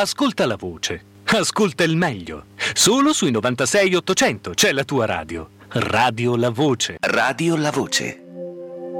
Ascolta la voce. Ascolta il meglio. Solo sui 96 800 c'è la tua radio. Radio La Voce. Radio La Voce.